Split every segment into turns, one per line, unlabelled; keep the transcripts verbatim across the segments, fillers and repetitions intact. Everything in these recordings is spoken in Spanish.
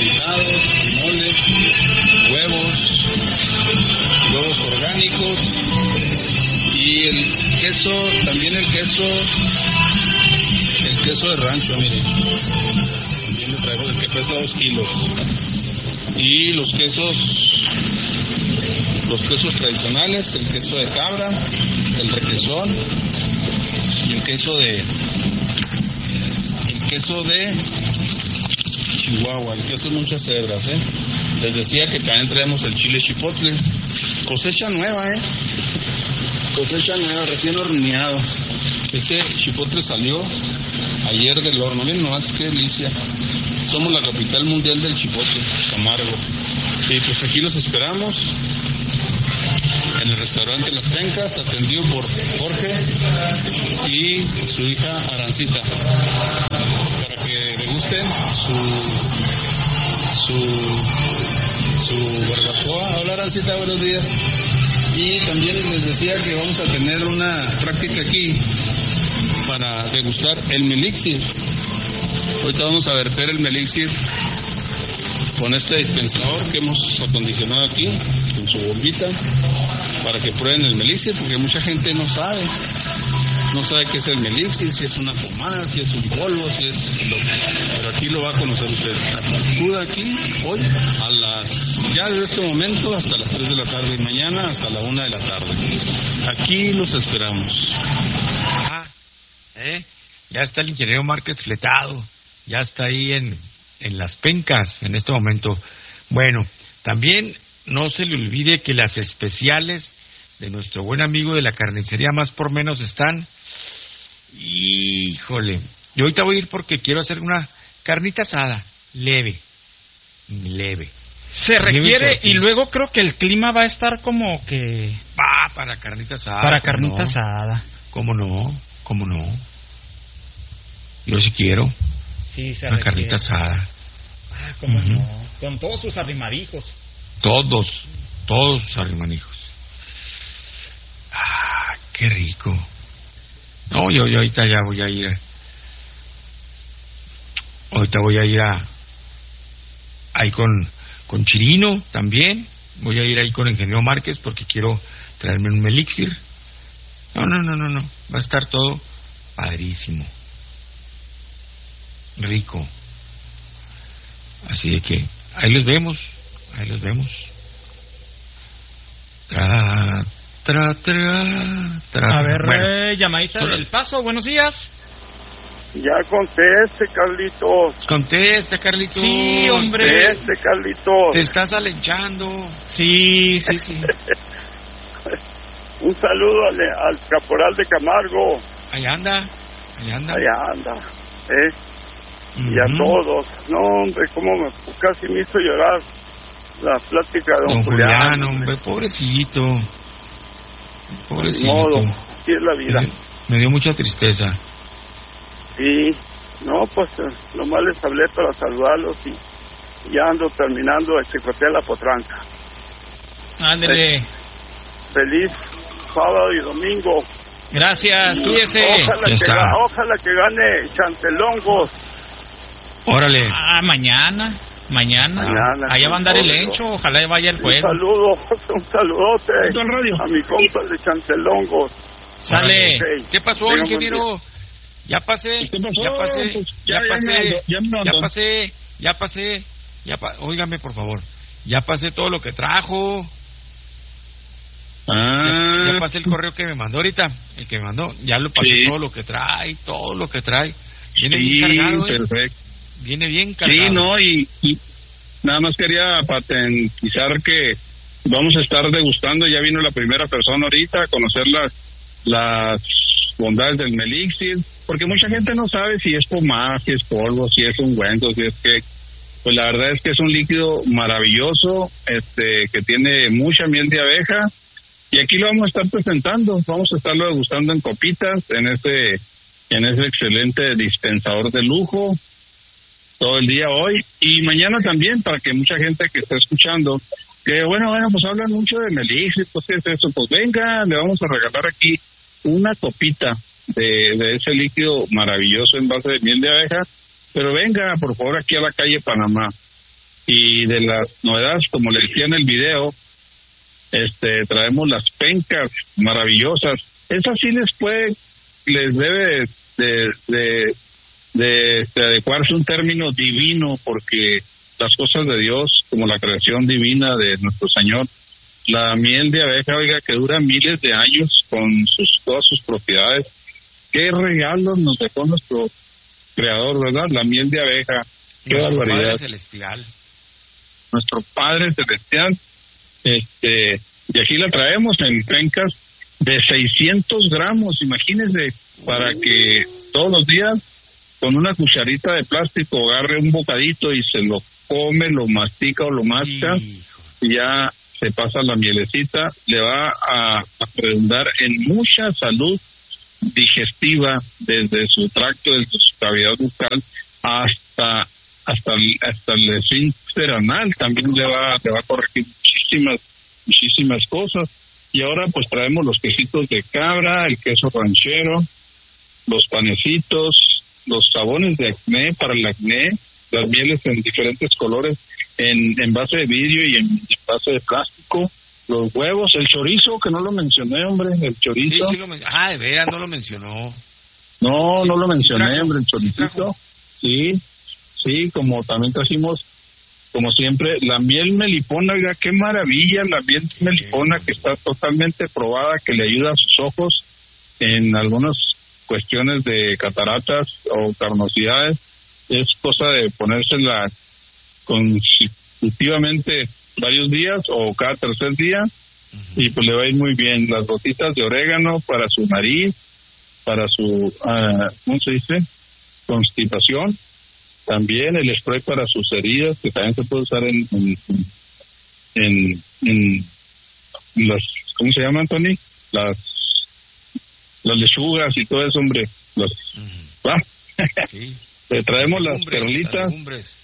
guisados, moles, huevos, huevos orgánicos y el queso, también el queso, el queso de rancho, miren. También le traigo el que pesa dos kilos. Y los quesos, los quesos tradicionales, el queso de cabra, el requesón y el queso de, el queso de Chihuahua, el queso de muchas cebras, ¿eh? Les decía que también traemos el chile chipotle, cosecha nueva, ¿eh? Cosecha nueva, recién horneado. Este chipotle salió ayer del horno, miren nomás qué delicia. Somos la capital mundial del chipotle, Camargo. Y pues aquí los esperamos en el restaurante Las Pencas, atendido por Jorge y su hija Arancita, para que degusten su su su barbacoa. Hola Arancita, buenos días. Y también les decía que vamos a tener una práctica aquí para degustar el melixir. Ahorita vamos a verter el melixir con este dispensador que hemos acondicionado aquí, con su bombita, para que prueben el melixir, porque mucha gente no sabe, no sabe qué es el melixir, si es una pomada, si es un polvo, si es lo que... Pero aquí lo va a conocer usted. Acuda aquí hoy a las, ya desde este momento hasta las tres de la tarde y mañana hasta la una de la tarde. Aquí los esperamos.
Ah, ¿eh? Ya está el ingeniero Márquez fletado, ya está ahí en, en Las Pencas en este momento. Bueno, también no se le olvide que las especiales de nuestro buen amigo de la carnicería Más por Menos están... Híjole, yo ahorita voy a ir porque quiero hacer una carnita asada, leve, leve.
Se requiere, y luego creo que el clima va a estar como que...
Ah, para carnita asada.
Para carnita
no?
asada.
¿Cómo no? ¿Cómo no? Yo sí quiero.
Sí, se
una
requiere.
carnita asada.
Ah, cómo
Uh-huh.
no. Con todos sus arrimadijos.
Todos, todos sus arrimanijos. Ah, qué rico. No, yo, yo ahorita ya voy a ir. Ahorita voy a ir a... Ahí con, con Chirino también. Voy a ir ahí con el ingeniero Márquez porque quiero traerme un melixir. No, no, no, no, no. Va a estar todo padrísimo. Rico. Así de que ahí los vemos. Ahí los vemos. Tra, tra, tra, tra.
A ver,
bueno,
eh, llamadita
solo...
del Paso, buenos días.
Ya conteste, Carlitos.
Conteste, Carlitos.
Sí, hombre.
Conteste, Carlitos.
Te estás alechando.
Sí, sí, sí.
Un saludo al, al caporal de Camargo.
Ahí anda, ahí anda.
Allá anda, ¿eh?
Uh-huh.
Y a todos. No, hombre, cómo me, casi me hizo llorar la plática de don,
Don
Julián.
Julián, hombre, pobrecito. Pobrecito.
De modo, así es la vida.
Me, me dio mucha tristeza.
Sí, no, pues eh, nomás les hablé para saludarlos y ya ando terminando de chicotear la potranca.
Ándele.
Eh, feliz sábado y domingo.
Gracias,
Y
cuídese.
Ojalá que,
está.
ga- ojalá que gane Chantelongos.
Órale.
Ah, mañana. Mañana.
Mañana,
Allá va a andar el
obvio.
Lencho, ojalá vaya el
Un
juego.
saludo, un saludote a mi compa de Chantelongos.
Sale.
Ok.
¿Qué pasó,
Tengan buen
ingeniero? Ya pasé,
¿Qué pasó?
ya pasé,
Pues
ya,
ya- ya
pasé,
me ando, ya me
ya
ando.
pasé, ya pasé, ya pa... Óigame, por favor, ya pasé todo lo que trajo,
Ah,
ya, ya pasé el correo que me mandó ahorita, el que me mandó, ya lo pasé
Sí.
todo lo que trae, todo lo que trae, viene
sí,
bien cargado, ¿eh?
perfecto.
Viene bien cargado.
Sí, no, y, y nada más quería patentizar que vamos a estar degustando, ya vino la primera persona ahorita a conocer las, las bondades del melixir, porque mucha gente no sabe si es pomada, si es polvo, si es ungüento, si es que, pues la verdad es que es un líquido maravilloso, este, que tiene mucha miel de abeja, y aquí lo vamos a estar presentando, vamos a estarlo degustando en copitas, en ese, en ese excelente dispensador de lujo, todo el día hoy, y mañana también, para que mucha gente que está escuchando, que bueno, bueno, pues hablan mucho de melixir, pues ¿qué es eso? Pues venga, le vamos a regalar aquí una copita de, de ese líquido maravilloso en base de miel de abeja, pero venga, por favor, aquí a la calle Panamá, Y de las novedades, como le decía en el video, este, traemos las pencas maravillosas. Esas sí les puede, les debe de, de, de, de adecuarse un término divino, porque las cosas de Dios, como la creación divina de nuestro Señor, la miel de abeja, oiga, que dura miles de años con sus todas sus propiedades. Qué regalos nos dejó nuestro Creador, ¿verdad? La miel de abeja, qué
nuestro
barbaridad.
Padre Celestial.
Nuestro Padre Celestial, este, y aquí la traemos en pencas de seiscientos gramos, imagínense, para que todos los días con una cucharita de plástico agarre un bocadito y se lo come, lo mastica o lo masca, y ya se pasa la mielecita, le va a, a redundar en mucha salud digestiva, desde su tracto, desde su cavidad bucal hasta hasta el, hasta el esfínter anal, también le va, le va a corregir muchísimas, muchísimas cosas. Y ahora pues traemos los quesitos de cabra, el queso ranchero, los panecitos, los sabones de acné para el acné, las mieles en diferentes colores, en, en base de vidrio y en, en base de plástico, los huevos, el chorizo, que no lo mencioné, hombre, el chorizo.
Sí, sí lo men- ah, de veras, no lo mencionó.
No,
Sí,
no lo mencioné,
sí trajo,
hombre, el
sí
choricito.
trajo.
Sí, sí, como también trajimos, como siempre, la miel melipona, oiga, qué maravilla, la miel melipona que está totalmente probada, que le ayuda a sus ojos en algunas cuestiones de cataratas o carnosidades. Es cosa de ponérsela consecutivamente varios días o cada tercer día, y pues le va a ir muy bien. Las gotitas de orégano para su nariz, para su, uh, ¿cómo se dice? Constipación. También el spray para sus heridas, que también se puede usar en en, en, en las, ¿cómo se llaman, Tony? Las las lechugas y todo eso, hombre. Los,
Uh-huh.
¿va?
Sí.
Le traemos las
Legumbres,
perlitas.
las legumbres.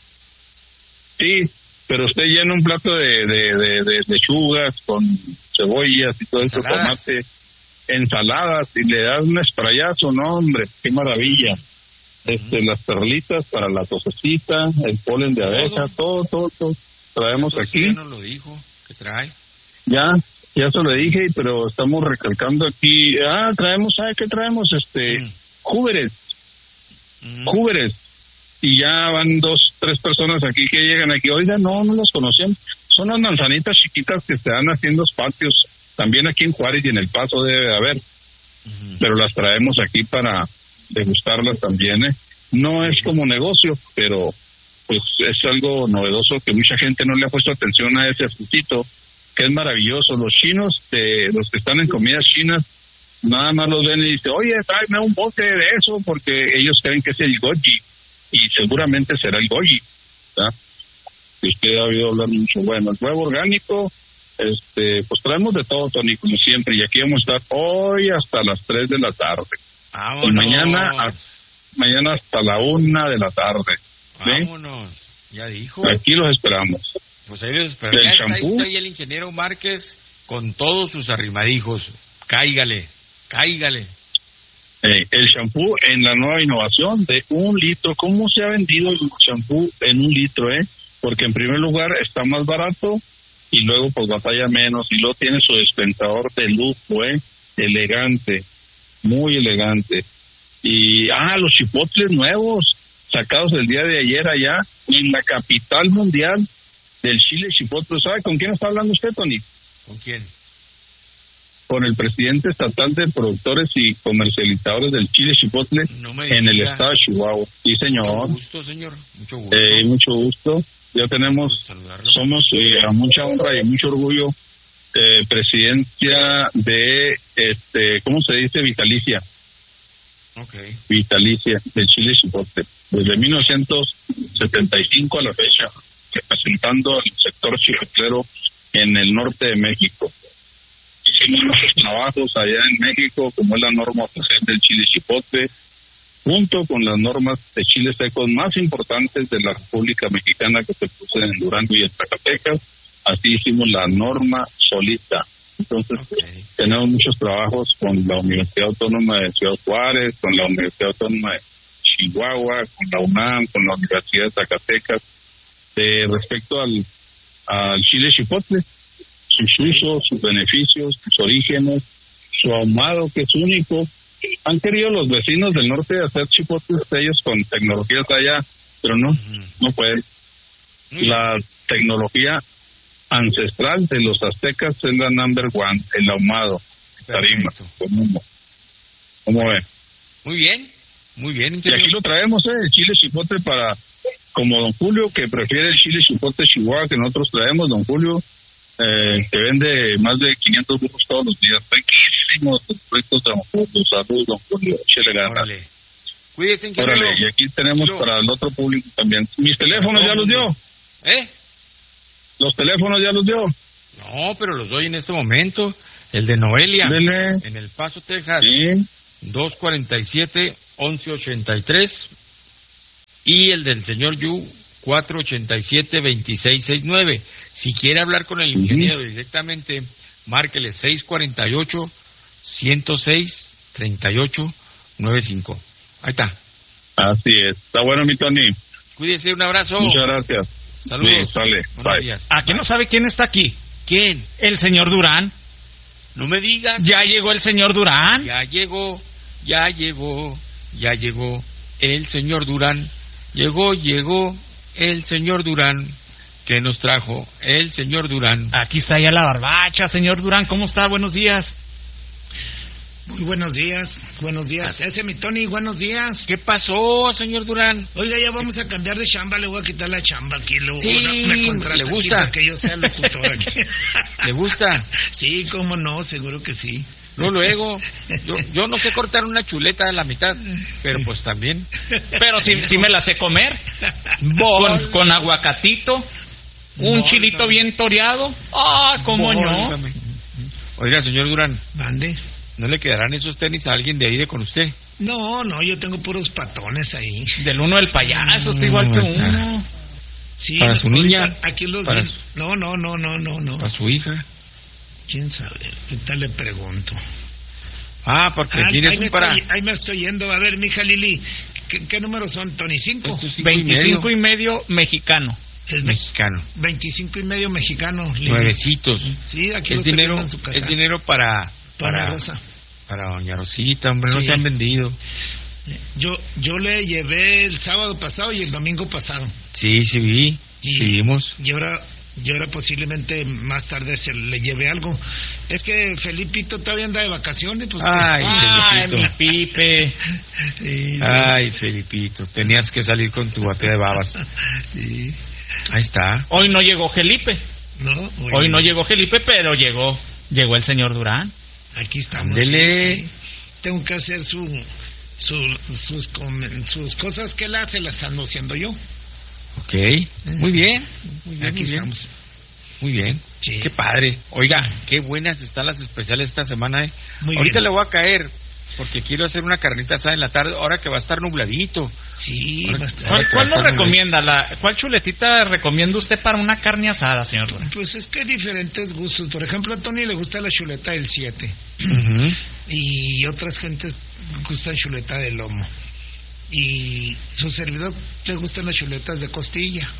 Sí, pero usted llena un plato de, de, de, de lechugas con cebollas y todo eso,
Ensaladas.
tomate, ensaladas, y le das un sprayazo, no, hombre, qué maravilla. Este, las perlitas para la tosecita, el polen de abeja, todo, todo, todo. Traemos
Entonces,
aquí.
ya nos lo dijo, que trae.
Ya, ya se lo dije, pero estamos recalcando aquí. Ah, traemos, ¿sabe qué traemos? Este,
Mm.
júberes,
Mm.
júberes. Y ya van dos, tres personas aquí que llegan aquí. Oiga, no, no los conocían. Son las manzanitas chiquitas que se dan así en los patios. También aquí en Juárez y en El Paso debe de haber.
Ujú.
Pero las traemos aquí para degustarlas también, ¿eh? No es como negocio, pero pues es algo novedoso que mucha gente no le ha puesto atención a ese frutito, que es maravilloso. Los chinos, de, los que están en comidas chinas, nada más los ven y dicen, oye, tráeme un bote de eso, porque ellos creen que es el goji, y seguramente será el goji, ¿verdad? Y usted ha oído hablar mucho. Bueno, el huevo orgánico, este, pues traemos de todo, Tony, como siempre, y aquí vamos a estar hoy hasta las tres de la tarde.
Vámonos.
Y mañana, a- mañana hasta la una de la tarde. ¿sí?
Vámonos. Ya dijo.
Aquí los esperamos.
Pues ahí los espero.
Del
Ya está ahí,
champú.
está ahí el ingeniero Márquez con todos sus arrimaditos. Cáigale, cáigale.
Eh, el champú en la nueva innovación de un litro. ¿Cómo se ha vendido el champú en un litro, eh? Porque en primer lugar está más barato y luego pues batalla menos, y luego tiene su dispensador de lujo, eh, elegante, muy elegante. Y ah, los chipotles nuevos sacados el día de ayer allá en la capital mundial del chile chipotle. ¿Sabe con quién está hablando usted, Tony?
¿Con quién?
Con el presidente estatal de productores y comercializadores del chile chipotle
No me
en el
diga.
estado de Chihuahua. Sí, señor.
Mucho gusto, señor. Mucho gusto.
Eh, mucho gusto. Ya tenemos,
Gusto saludarlo.
somos eh, a mucha honra y mucho orgullo eh, presidencia de, este, ¿cómo se dice? Vitalicia.
Ok.
Vitalicia del chile chipotle. Desde mil novecientos setenta y cinco a la fecha, representando al sector chipotlero en el norte de México. Hicimos nuestros trabajos allá en México, como es la norma oficial del chile chipotle, junto con las normas de chiles secos más importantes de la República Mexicana que se puso en Durango y en Zacatecas. Así hicimos la norma solita. Entonces,
Ok.
tenemos muchos trabajos con la Universidad Autónoma de Ciudad Juárez, con la Universidad Autónoma de Chihuahua, con la UNAM, con la Universidad de Zacatecas. este respecto al, al chile chipotle, sus usos, sus beneficios, sus orígenes, su ahumado que es único. Han querido los vecinos del norte hacer chipotles ellos con tecnologías allá, pero no, no pueden. La tecnología ancestral de los aztecas es la number one, el ahumado, tarima, con humo. ¿Cómo ve?
Muy bien, muy bien.
Y aquí lo traemos, ¿eh? El chile chipotle para, como don Julio, que prefiere el chile chipotle Chihuahua que nosotros traemos, don Julio, eh, que vende más de quinientos burros todos los días. Riquísimos productos de don Julio. Salud, don Julio. Chile gana.
Órale. Cuídense, que
Órale, y aquí tenemos Chilo. Para el otro público también. ¿Mis teléfonos ya los dio?
¿Eh?
¿Los teléfonos ya los dio?
No, pero los doy en este momento. El de Noelia,
Dele.
En El Paso, Texas.
Sí.
dos cuarenta y siete, once ochenta y tres. Y el del señor Yu, cuatro ochenta y siete, veintiséis sesenta y nueve. Si quiere hablar con el ingeniero uh-huh. directamente, márquele seis cuarenta y ocho, ciento seis, treinta y ocho noventa y cinco. Ahí está.
Así es. Está bueno, mi Tony.
Cuídese, un abrazo.
Muchas gracias.
Saludos.
Sí, sale.
Buenos días.
Aquí no sabe quién está aquí.
¿Quién?
El señor Durán.
No me digas.
Ya llegó el señor Durán.
Ya llegó, ya llegó, ya llegó el señor Durán. Llegó, llegó el señor Durán. ¿Qué nos trajo el señor Durán?
Aquí está ya la barbacha, señor Durán. ¿Cómo está? Buenos días.
Muy buenos días, buenos días. Ese mi Tony, buenos días.
¿Qué pasó, señor Durán?
Oiga, ya vamos a cambiar de chamba, le voy a quitar la chamba aquí. Luego
sí,
me contrata
¿le gusta?
Aquí que yo sea locutor aquí.
¿Le gusta?
Sí, cómo no, seguro que sí.
No, luego, yo, yo no sé cortar una chuleta de la mitad, pero pues también.
Pero si, si me la sé comer, con, con aguacatito, un chilito bien toreado. Ah, cómo no.
Oiga, señor Durán.
Mande.
¿No le quedarán esos tenis a alguien de ahí de con usted?
No, no, yo tengo puros patones ahí.
Del uno del payaso, está igual que uno.
Sí,
¿Para su niña?
Aquí los
¿Para
su... No, no, no, no, no, no.
¿Para su hija?
¿Quién sabe? Ahorita le pregunto.
Ah, porque
ah,
tienes
ahí
un
me
para...
Estoy, ahí me estoy yendo. A ver, mija Lili, ¿qué, qué números son, Tony? ¿Cinco?
veinticinco y medio mexicano.
Es mexicano.
veinticinco y medio mexicano. Lili.
Nuevecitos.
Sí, aquí
es
los
dinero,
en su casa.
Es dinero para...
Para Rosa.
Para doña Rosita, hombre, sí. No se han vendido.
Yo yo le llevé el sábado pasado y el domingo pasado.
Sí, sí vi,
y,
sí vimos.
Y ahora, y ahora posiblemente más tarde se le lleve algo. Es que Felipito todavía anda de vacaciones. Pues
Ay,
que...
Felipito.
Ay, Pipe.
Sí, Ay, Felipito, tenías que salir con tu batea de babas.
Sí.
Ahí está.
Hoy no llegó Felipe.
No,
hoy, hoy no llegó Felipe, pero llegó, llegó el señor Durán.
Aquí estamos.
Dele.
Sí, sí. Tengo que hacer su, su sus, sus cosas que él hace, las ando haciendo yo.
Ok, muy bien. Muy bien
Aquí
muy
estamos.
Bien. Muy bien.
Sí.
Qué padre. Oiga, qué buenas están las especiales esta semana. ¿eh?
Muy
Ahorita
bien.
le voy a caer porque quiero hacer una carnita asada en la tarde, ahora que va a estar nubladito.
Sí,
ahora,
va a estar.
¿Cuál, cuál nos recomienda? La, ¿Cuál chuletita recomienda usted para una carne asada, señor Durán?
Pues es que hay diferentes gustos. Por ejemplo, a Tony le gusta la chuleta del siete.
Uh-huh.
Y otras gentes gustan chuleta de lomo. Y su servidor le gustan las chuletas de costilla.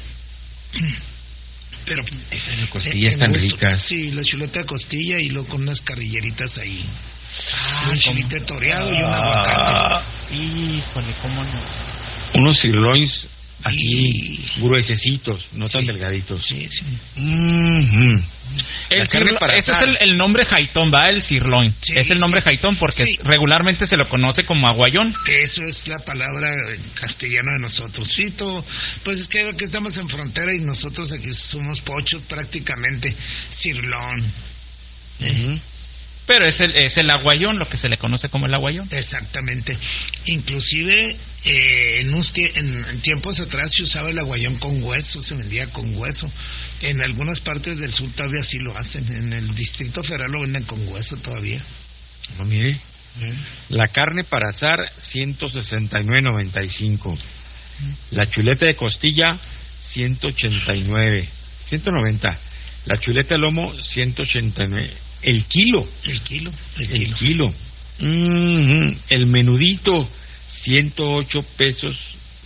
Pero
esas de costilla están
gusto,
ricas.
Sí, la chuleta de costilla y luego con unas carrilleritas ahí.
Ah,
un chilito toreado y un aguacate.
Híjole, cómo no.
Unos sirloins así
y...
gruesecitos, no
sí,
tan delgaditos.
Sí, sí.
Mm-hmm.
El cirlo, ese es el, el nombre jaitón, ¿va? El sirloin. Sí, es el nombre sí. jaitón porque sí. regularmente se lo conoce como aguayón.
Que eso es la palabra castellana de nosotros. Sí, todo, pues es que aquí estamos en frontera y nosotros aquí somos pochos prácticamente. Sirlón.
Uh-huh.
¿Eh?
Pero es el, es el aguayón, lo que se le conoce como el aguayón.
Exactamente. Inclusive eh, en, un, en, en tiempos atrás se usaba el aguayón con hueso, se vendía con hueso. En algunas partes del sur todavía sí lo hacen. En el Distrito Federal lo venden con hueso todavía.
No, mire. ¿Eh? La carne para asar, ciento sesenta y nueve noventa y cinco. La chuleta de costilla, ciento ochenta y nueve. ciento noventa. La chuleta de lomo, ciento ochenta y nueve. El kilo.
El kilo. El,
el
kilo.
kilo. Mm-hmm. El menudito, ciento ocho pesos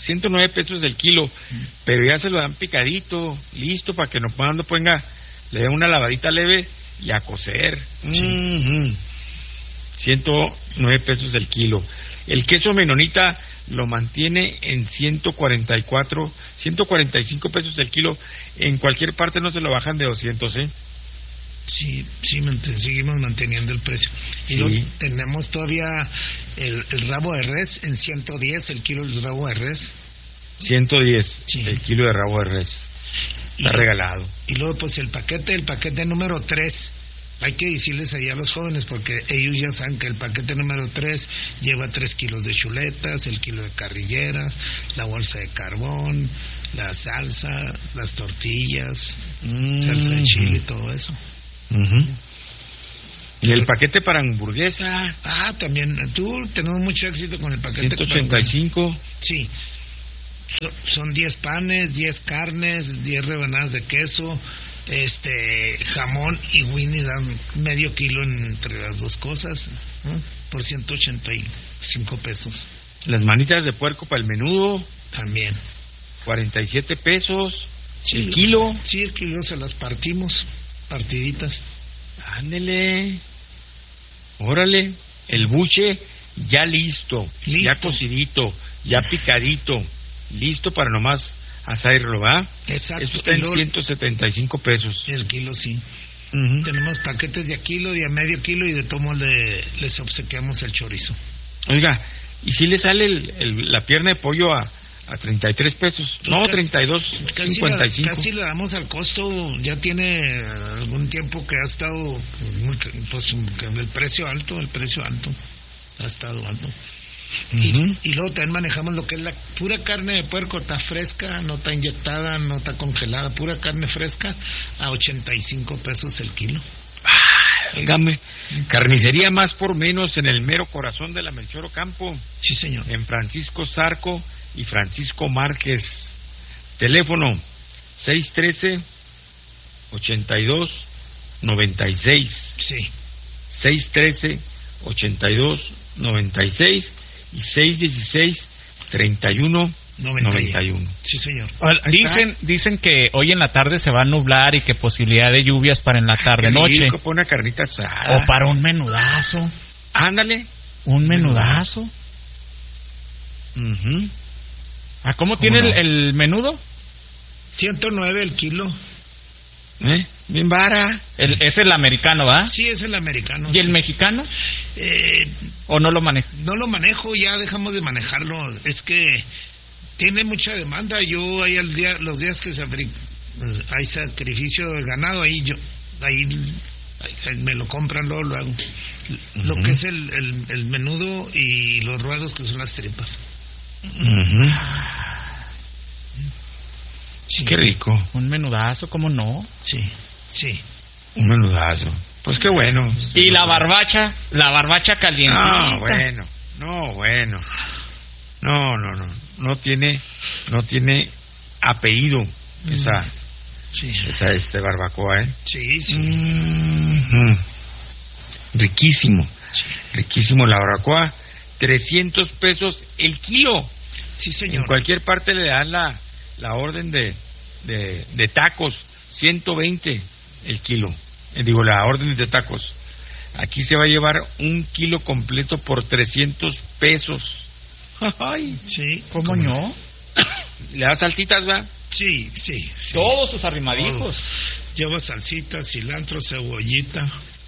ciento nueve pesos el kilo, pero ya se lo dan picadito, listo, para que no cuando ponga, le dé una lavadita leve y a cocer.
Sí.
Mm-hmm. ciento nueve pesos el kilo. El queso menonita lo mantiene en ciento cuarenta y cuatro, ciento cuarenta y cinco pesos el kilo. En cualquier parte no se lo bajan de doscientos, ¿eh?
Sí, sí, mant- seguimos manteniendo el precio. Y
Sí.
luego tenemos todavía el, el rabo de res en ciento diez el kilo del rabo de res.
ciento diez
Sí.
el kilo de rabo de res.
Y,
Está regalado.
y luego pues el paquete, el paquete número tres. Hay que decirles ahí a los jóvenes porque ellos ya saben que el paquete número tres lleva tres kilos de chuletas, el kilo de carrilleras, la bolsa de carbón, la salsa, las tortillas,
Mm.
salsa de chile y todo eso.
Ujú. Y el paquete para hamburguesa,
Ah, también, tú tenemos mucho éxito con el paquete.
ciento ochenta y cinco.
Sí. So- Son diez panes, diez carnes, diez rebanadas de queso, este jamón y Winnie dan medio kilo entre las dos cosas, ¿no? Por ciento ochenta y cinco pesos
Las manitas de puerco para el menudo,
también.
cuarenta y siete pesos.
Sí,
el kilo.
Sí, el kilo se las partimos, partiditas.
Ándele. Órale. El buche ya listo,
Listo.
ya cocidito, ya picadito, listo para nomás asarlo, ¿va?
Exacto.
Eso está
Y
en
luego
ciento setenta y cinco pesos.
el kilo sí.
Ujú.
Tenemos paquetes de a kilo, de a medio kilo y de tomo le, les obsequiamos el chorizo.
Oiga, ¿y si le sale el, el- la pierna de pollo a, a treinta y tres pesos?
Pues
No,
casi-
treinta y dos
Casi,
cincuenta y
la-
cinco.
casi le damos al costo, ya tiene algún tiempo que ha estado, muy ca- pues el precio alto, el precio alto, ha estado alto.
Ujú.
y, y luego también manejamos lo que es la pura carne de puerco, está fresca, no está inyectada, no está congelada, pura carne fresca a ochenta y cinco pesos el kilo.
Óigame, carnicería más por menos en el mero corazón de la Melchor Ocampo,
Sí, señor.
en Francisco Zarco y Francisco Márquez. Teléfono seis uno tres, ochenta y dos, noventa y seis.
Sí.
seis uno tres, ochenta y dos, noventa y seis y seis uno seis, treinta y uno, noventa y uno.
Sí, señor.
Ahora,
Ahí
Dicen, dicen que hoy en la tarde se va a nublar y que posibilidad de lluvias para en la tarde noche.
Qué rico, para una carnita asada.
O para un menudazo.
Ándale.
Un menudazo.
Ujú.
¿A cómo
¿Cómo
tiene
no?
el, el menudo?
ciento nueve el kilo.
¿Eh? Bien vara.
El, es el americano, ¿va?
Sí, es el americano.
¿Y el
sí.
mexicano?
Eh,
¿O no lo maneja?
no lo manejo, ya dejamos de manejarlo. Es que tiene mucha demanda. Yo ahí al día, los días que se abri- hay sacrificio de ganado, ahí yo, ahí, ahí me lo compran, luego lo hago. Lo
Ujú.
que es el, el, el menudo y los ruedos que son las tripas.
Ujú.
Sí.
Qué rico.
Un menudazo, ¿cómo no?
Sí, sí.
Un menudazo. Pues qué bueno.
Y la barbacha, la barbacha calientita.
No, bueno. No, bueno. No, no, no. No tiene, no tiene apellido esa,
Sí,
esa este barbacoa, ¿eh?
sí, sí.
Mhm. Riquísimo. Riquísimo la barbacoa. trescientos pesos el kilo.
Sí,
En
señor.
cualquier parte le dan la, la orden de, de, de tacos, ciento veinte el kilo. Eh, digo, la orden de tacos. Aquí se va a llevar un kilo completo por trescientos pesos. Ay,
Sí,
¿Cómo no?
¿le das salsitas, va?
Sí, sí, sí.
Todos sus arrimadijos.
Lleva salsita, cilantro, cebollita.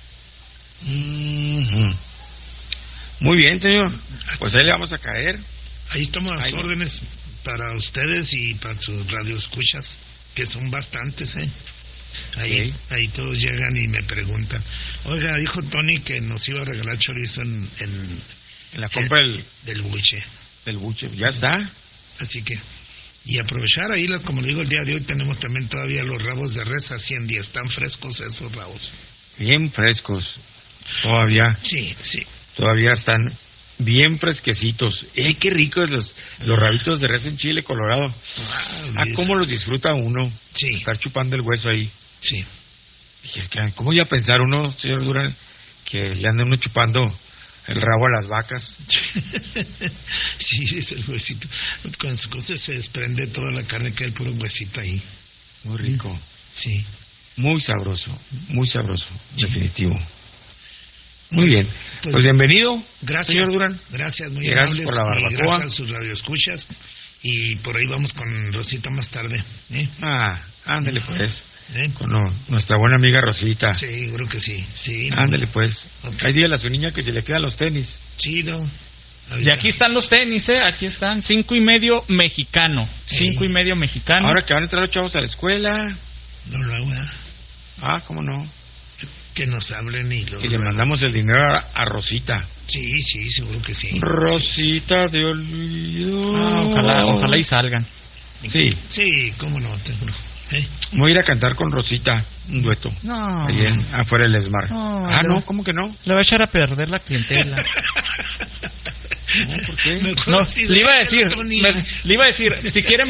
Mhm. Muy bien, señor. Pues ahí le vamos a caer.
Ahí estamos a las
Ahí va.
órdenes para ustedes y para sus radioescuchas, que son bastantes, ¿eh? Ahí,
Ok.
ahí todos llegan y me preguntan. Oiga, dijo Tony que nos iba a regalar chorizo en, en
En la compra del,
del buche.
del buche. Ya está.
Así que, y aprovechar ahí, la- como le digo, el día de hoy tenemos también todavía los rabos de res a cien días. Están frescos esos rabos.
Bien frescos. Todavía.
Sí, sí.
Todavía están bien fresquecitos. ¡Eh, qué ricos los, los rabitos de res en Chile, Colorado!
Ah,
Ah, cómo los disfruta uno.
Sí,
Estar chupando el hueso ahí.
sí.
Dije, es que, ¿cómo iba a pensar uno, señor Durán, que le anda uno chupando el rabo a las vacas.
Sí, es el huesito. Con su cosa se desprende toda la carne, queda el puro huesito ahí.
Muy rico.
Sí.
Muy sabroso, muy sabroso,
Sí.
definitivo. Muy bien.
Pues,
Pues bienvenido,
Gracias,
señor Durán.
Gracias, muy
Gracias
amables.
por la
y
barbacoa.
gracias a sus radioescuchas. Y por ahí vamos con Rosita más tarde. ¿eh?
Ah, ándale pues.
¿Eh?
Con no- nuestra buena amiga Rosita.
Sí, creo que sí. Sí, no.
Ándale pues.
Ok.
Ahí dígale a su niña que se le quedan los tenis.
Sí, no.
Y
Ahorita.
aquí están los tenis, ¿eh? Aquí están. Cinco y medio mexicano. Cinco
Sí.
y medio mexicano.
Ahora que van a entrar los chavos a la escuela.
No lo hago, ¿eh?
Ah, cómo no.
Que nos hablen y lo.
Y le mandamos el dinero a, a Rosita.
Sí, sí, seguro que sí.
Rosita de olvido.
Ah, ojalá, ojalá y salgan.
Sí,
Sí, cómo no, te juro. ¿Eh?
voy a ir a cantar con Rosita un dueto.
No.
Ahí en, afuera del Smart.
No,
ah,
no.
no, ¿cómo que no?
Le va a echar a perder la clientela.
No, ¿por qué?
Mejor
No,
así de
le iba a decir,
Tony.
me- le iba a decir, si quieren